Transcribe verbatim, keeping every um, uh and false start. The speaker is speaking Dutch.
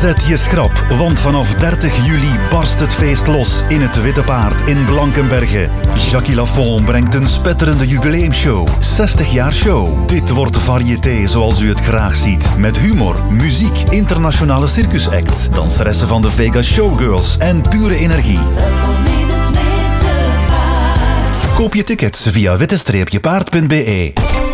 Zet je schrap, want vanaf dertig juli barst het feest los in het Witte Paard in Blankenberge. Jackie Lafont brengt een spetterende jubileumshow. zestig jaar show. Dit wordt variété zoals u het graag ziet. Met humor, muziek, internationale circusacts, danseressen van de Vegas Showgirls en pure energie. Koop je tickets via witte paard punt be.